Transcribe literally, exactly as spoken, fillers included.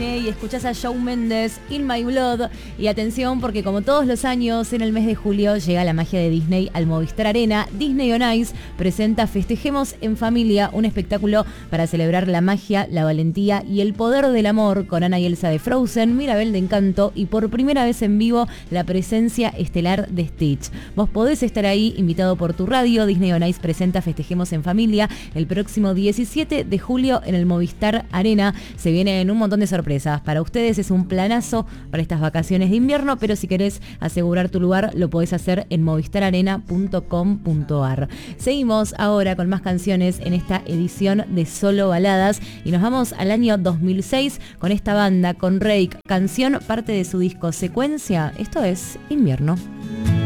Y escuchás a Shawn Mendes, In My Blood. Y atención, porque como todos los años, en el mes de julio llega la magia de Disney al Movistar Arena. Disney on Ice presenta Festejemos en Familia, un espectáculo para celebrar la magia, la valentía y el poder del amor, con Ana y Elsa de Frozen, Mirabel de Encanto y por primera vez en vivo la presencia estelar de Stitch. Vos podés estar ahí, invitado por tu radio. Disney on Ice presenta Festejemos en Familia el próximo diecisiete de julio en el Movistar Arena. Se vienen un montón de sorpresas. Para ustedes es un planazo para estas vacaciones de invierno, pero si querés asegurar tu lugar lo podés hacer en movistar arena punto com punto ar. Seguimos ahora con más canciones en esta edición de Solo Baladas y nos vamos al año dos mil seis con esta banda, con Rake, canción parte de su disco Secuencia. Esto es Invierno.